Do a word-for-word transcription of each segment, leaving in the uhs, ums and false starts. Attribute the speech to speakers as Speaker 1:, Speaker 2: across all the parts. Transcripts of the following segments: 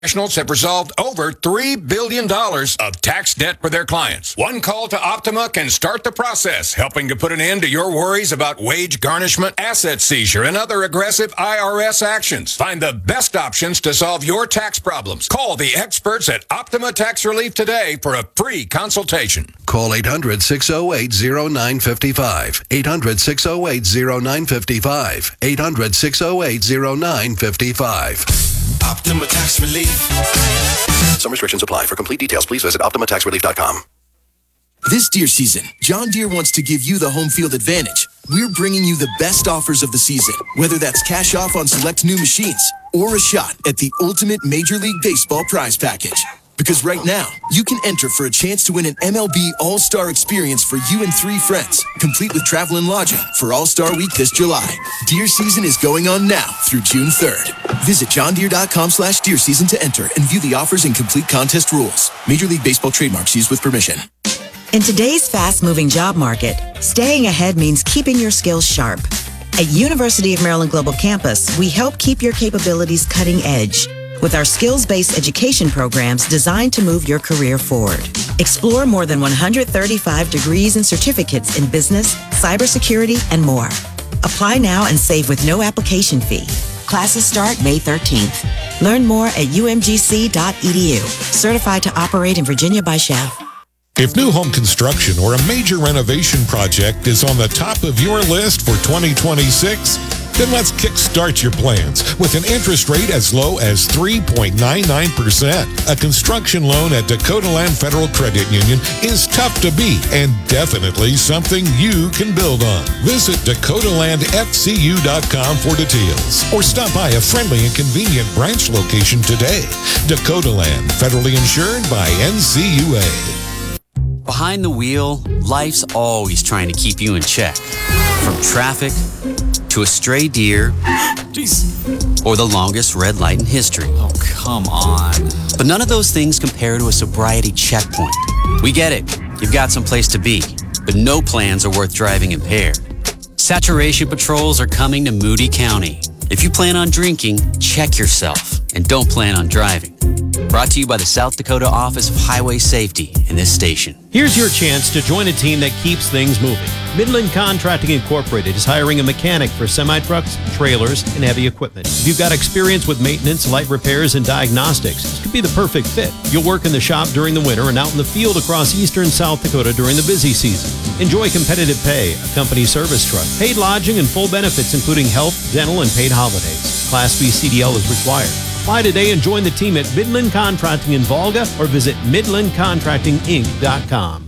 Speaker 1: Professionals have resolved over three billion dollars of tax debt for their clients. One call to Optima can start the process, helping to put an end to your worries about wage garnishment, asset seizure, and other aggressive I R S actions. Find the best options to solve your tax problems. Call the experts at Optima Tax Relief today for a free consultation.
Speaker 2: Call eight hundred, six oh eight, oh nine five five. eight hundred, six oh eight, oh nine five five. eight hundred, six oh eight, oh nine five five.
Speaker 3: Optima Tax Relief.
Speaker 2: Some restrictions apply. For complete details, please visit optima tax relief dot com.
Speaker 4: This deer season, John Deere wants to give you the home field advantage. We're bringing you the best offers of the season, whether that's cash off on select new machines or a shot at the ultimate Major League Baseball prize package. Because right now, you can enter for a chance to win an M L B All-Star experience for you and three friends, complete with travel and lodging for All-Star Week this July. Deer season is going on now through June third. Visit johndeere.com slash deer season to enter and view the offers and complete contest rules. Major League Baseball trademarks used with permission.
Speaker 5: In today's fast-moving job market, staying ahead means keeping your skills sharp. At University of Maryland Global Campus, we help keep your capabilities cutting edge with our skills-based education programs designed to move your career forward. Explore more than one hundred thirty-five degrees and certificates in business, cybersecurity, and more. Apply now and save with no application fee. Classes start May thirteenth. Learn more at u m g c dot e d u. Certified to operate in Virginia by S C H A F.
Speaker 6: If new home construction or a major renovation project is on the top of your list for twenty twenty-six, then let's kickstart your plans with an interest rate as low as three point nine nine percent. A construction loan at Dakota Land Federal Credit Union is tough to beat and definitely something you can build on. Visit dakota land f c u dot com for details or stop by a friendly and convenient branch location today. Dakota Land, federally insured by N C U A.
Speaker 7: Behind the wheel, life's always trying to keep you in check. From traffic to a stray deer,
Speaker 8: Jeez.
Speaker 7: or the longest red light in history.
Speaker 8: Oh, come on.
Speaker 7: But none of those things compare to a sobriety checkpoint. We get it. You've got some place to be, but no plans are worth driving impaired. Saturation patrols are coming to Moody County. If you plan on drinking, check yourself and don't plan on driving. Brought to you by the South Dakota Office of Highway Safety in this station.
Speaker 9: Here's your chance to join a team that keeps things moving. Midland Contracting Incorporated is hiring a mechanic for semi-trucks, trailers, and heavy equipment. If you've got experience with maintenance, light repairs, and diagnostics, this could be the perfect fit. You'll work in the shop during the winter and out in the field across eastern South Dakota during the busy season. Enjoy competitive pay, a company service truck, paid lodging, and full benefits including health, dental, and paid holidays. Class B C D L is required. Apply today and join the team at Midland Contracting in Volga or visit midland contracting inc dot com.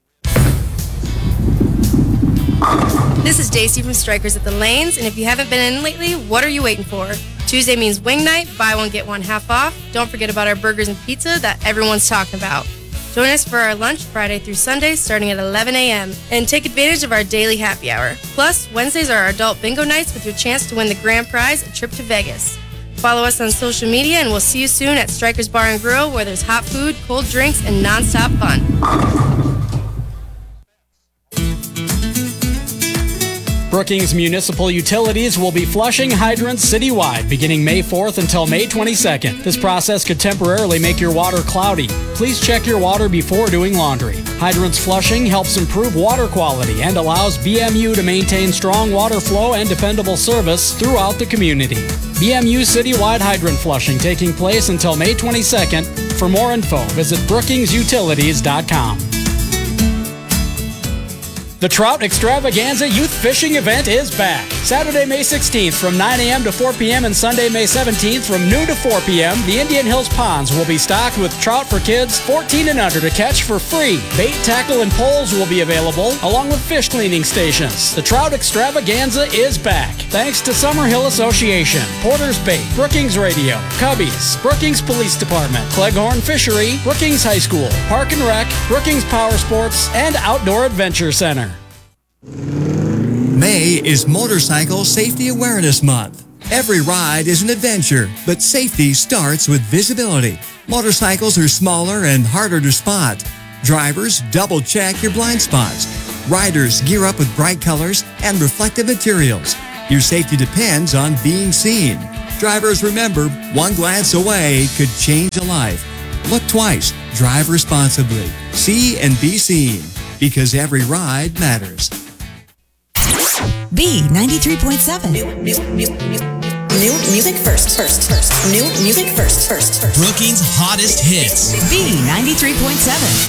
Speaker 10: This is Daisy from Strikers at the Lanes, and if you haven't been in lately, what are you waiting for? Tuesday means wing night, buy one, get one half off. Don't forget about our burgers and pizza that everyone's talking about. Join us for our lunch Friday through Sunday starting at eleven a.m. and take advantage of our daily happy hour. Plus, Wednesdays are our adult bingo nights with your chance to win the grand prize, a trip to Vegas. Follow us on social media, and we'll see you soon at Strikers Bar and Grill, where there's hot food, cold drinks, and nonstop fun.
Speaker 11: Brookings Municipal Utilities will be flushing hydrants citywide beginning May fourth until May twenty-second. This process could temporarily make your water cloudy. Please check your water before doing laundry. Hydrants flushing helps improve water quality and allows B M U to maintain strong water flow and dependable service throughout the community. B M U citywide hydrant flushing taking place until May twenty-second. For more info, visit brookings utilities dot com. The Trout Extravaganza Youth Fishing Event is back. Saturday, May sixteenth from nine a.m. to four p.m. and Sunday, May seventeenth from noon to four p.m. The Indian Hills ponds will be stocked with trout for kids fourteen and under to catch for free. Bait, tackle, and poles will be available, along with fish cleaning stations. The Trout Extravaganza is back. Thanks to Summerhill Association, Porter's Bait, Brookings Radio, Cubbies, Brookings Police Department, Cleghorn Fishery, Brookings High School, Park and Rec, Brookings Power Sports, and Outdoor Adventure Center.
Speaker 12: May is Motorcycle Safety Awareness Month. Every ride is an adventure, but safety starts with visibility. Motorcycles are smaller and harder to spot. Drivers, double check your blind spots. Riders, gear up with bright colors and reflective materials. Your safety depends on being seen. Drivers, remember, one glance away could change a life. Look twice. Drive responsibly. See and be seen. Because every ride matters.
Speaker 13: B ninety-three point seven. New, new, new, new, new music first, first, first. New music first, first, first.
Speaker 14: Brookings' hottest hits.
Speaker 13: B ninety-three point seven.